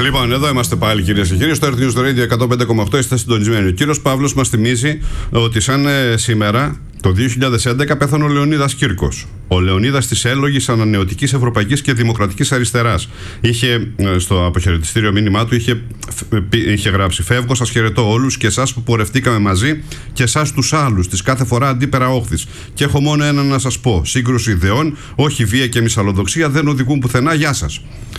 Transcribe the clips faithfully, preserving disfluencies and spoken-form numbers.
Λοιπόν, εδώ είμαστε πάλι, κυρίες και κύριοι, στο Earth News Radio εκατόν πέντε κόμμα οκτώ. Είστε συντονισμένοι. Ο κύριος Παύλος μας θυμίζει ότι σαν ε, σήμερα, το δύο χιλιάδες έντεκα, πέθανε ο Λεωνίδας Κύρκος. Ο Λεωνίδας της έλογης ανανεωτικής ευρωπαϊκής και δημοκρατικής αριστεράς. Είχε, στο αποχαιρετιστήριο μήνυμά του, είχε, είχε γράψει: «Φεύγω, σας χαιρετώ όλους και εσάς που πορευτήκαμε μαζί και εσάς τους άλλους, της κάθε φορά αντίπερα όχθης. Και έχω μόνο ένα να σας πω: σύγκρουση ιδεών, όχι βία και μυσαλλοδοξία, δεν οδηγούν πουθενά. Γεια σας».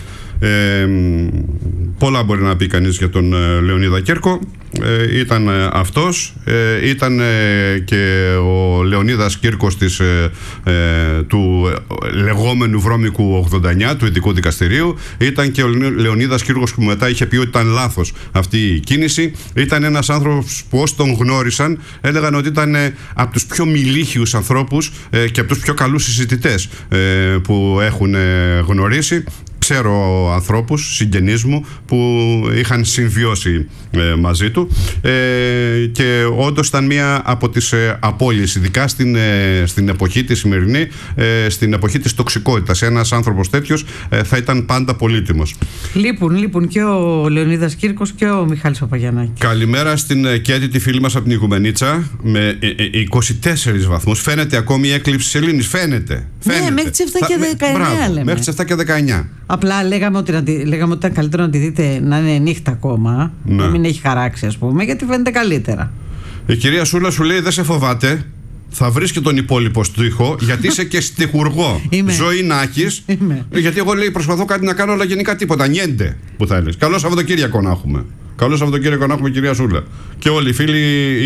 Ε, πολλά μπορεί να πει κανείς για τον ε, Λεωνίδα Κύρκο. Ε, ήταν ε, αυτός, ε, ήταν ε, και ο Λεωνίδας Κύρκος της, ε, ε, του ε, λεγόμενου βρώμικου ογδόντα εννιά, του ειδικού δικαστηρίου. Ήταν και ο Λεωνίδας Κύρκος που μετά είχε πει ότι ήταν λάθος αυτή η κίνηση. Ήταν ένας άνθρωπος που όσοι τον γνώρισαν έλεγαν ότι ήταν ε, από τους πιο μιλίχιους ανθρώπους ε, και από τους πιο καλούς συζητητές ε, που έχουν ε, γνωρίσει. Ξέρω ανθρώπους, συγγενείς μου, που είχαν συμβιώσει ε, μαζί του ε, και όντως ήταν μία από τις ε, απώλειες, ειδικά στην, ε, στην εποχή τη σημερινή, ε, στην εποχή της τοξικότητας. Ένας άνθρωπος τέτοιος ε, θα ήταν πάντα πολύτιμος. Λείπουν, λείπουν και ο Λεωνίδας Κύρκος και ο Μιχάλης Παπαγιαννάκης. Καλημέρα στην ε, Κέτη, τη φίλη μας από την Οικουμενίτσα, με ε, ε, είκοσι τέσσερις βαθμούς. Φαίνεται ακόμη η έκλειψη σελήνης. Φαίνεται. Φαίνεται. Ναι, μέχρι τις εφτά και δεκαεννιά Μπράβο, λέμε. Μέχρι τις εφτά και δεκαεννιά. Απλά λέγαμε ότι, λέγαμε ότι ήταν καλύτερο να τη δείτε να είναι νύχτα ακόμα, ναι. Να μην έχει χαράξει, ας πούμε, γιατί φαίνεται καλύτερα. Η κυρία Σούλα σου λέει: δεν σε φοβάται, θα βρεις και τον υπόλοιπο στίχο, γιατί είσαι και στιχουργό. Ζωή να έχεις. Γιατί εγώ, λέει, προσπαθώ κάτι να κάνω, αλλά γενικά τίποτα. Νιέντε, που θα έλεγες. Καλό Σαββατοκύριακο να έχουμε. Καλό Σαββατοκύριακο να έχουμε, κυρία Σούλα. Και όλοι οι φίλοι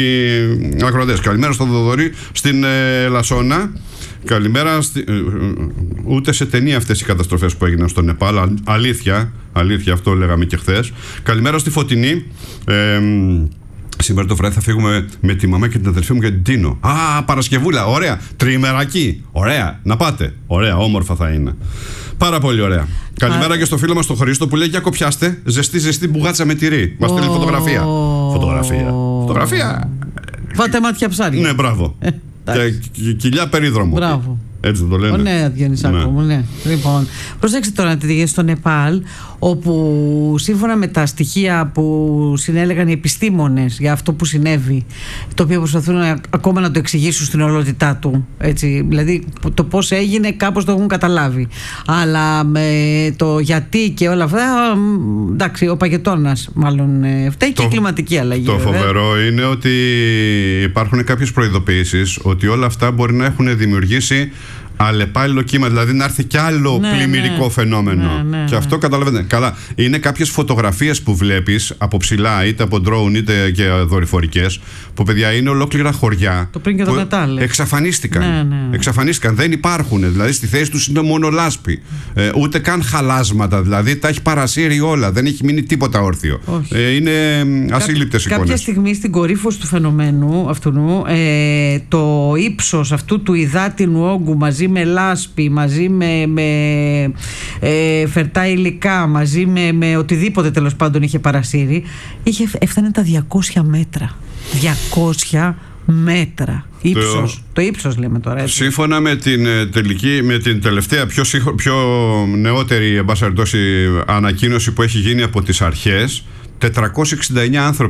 οι ακροατές. Καλημέρα στον Θοδωρή στην ε, Λασόνα. Καλημέρα. Στη... Ούτε σε ταινία αυτές οι καταστροφές που έγιναν στο Νεπάλ. Αλήθεια, αλήθεια, αυτό λέγαμε και χθες. Καλημέρα στη Φωτεινή. Ε, Σήμερα το βράδυ θα φύγουμε με τη μαμά και την αδελφή μου για την Τίνο. Α, Παρασκευούλα, ωραία. Τριημερακή. Ωραία. Να πάτε. Ωραία, όμορφα θα είναι. Πάρα πολύ ωραία. Καλημέρα και στο φίλο μας τον Χρήστο που λέει: για κοπιάστε. Ζεστή, ζεστή μπουγάτσα με τυρί. Μας στέλνει φωτογραφία. Φωτογραφία. Φωτογραφία. Βάτε μάτια ψάρια. Ναι, μπράβο. Και κοιλιά περίδρομο. Μπράβο. Έτσι δεν το λένε. Ναι, Διονυσάκο μου, ναι. Λοιπόν, προσέξτε τώρα τι γίνεται στο Νεπάλ, όπου σύμφωνα με τα στοιχεία που συνέλεγαν οι επιστήμονες για αυτό που συνέβη, το οποίο προσπαθούν ακόμα να το εξηγήσουν στην ολότητά του, έτσι, δηλαδή το πώς έγινε κάπως το έχουν καταλάβει, αλλά με το γιατί και όλα αυτά, εντάξει, ο Παγετώνας μάλλον φταίει και η κλιματική αλλαγή. Το βέβαια. Φοβερό είναι ότι υπάρχουν κάποιες προειδοποιήσεις ότι όλα αυτά μπορεί να έχουν δημιουργήσει αλλεπάλληλο κύμα, δηλαδή να έρθει κι άλλο ναι, πλημμυρικό ναι, φαινόμενο. Ναι, ναι, και αυτό καταλαβαίνετε. Καλά, είναι κάποιες φωτογραφίες που βλέπεις από ψηλά, είτε από ντρόουν είτε και δορυφορικές, που παιδιά είναι ολόκληρα χωριά. Το πριν και το μετά, λέει. Εξαφανίστηκαν. Ναι, ναι. Εξαφανίστηκαν. Δεν υπάρχουν. Δηλαδή στη θέση τους είναι μόνο λάσπη. Ε, ούτε καν χαλάσματα. Δηλαδή τα έχει παρασύρει όλα. Δεν έχει μείνει τίποτα όρθιο. Ε, είναι ασύλληπτες εικόνες. Κάποια στιγμή στην κορύφωση του φαινομένου αυτού, ε, το ύψος αυτού του υδάτινου όγκου μαζί με λάσπη, μαζί με, με ε, φερτά υλικά, μαζί με, με οτιδήποτε τέλος πάντων είχε παρασύρει, είχε, έφτανε τα διακόσια μέτρα. διακόσια μέτρα. Ύψος. Το, το ύψος λέμε τώρα. Έτσι. Σύμφωνα με την, τελική, με την τελευταία πιο, πιο νεότερη ανακοίνωση που έχει γίνει από τις αρχές, τετρακόσιοι εξήντα εννέα άνθρωποι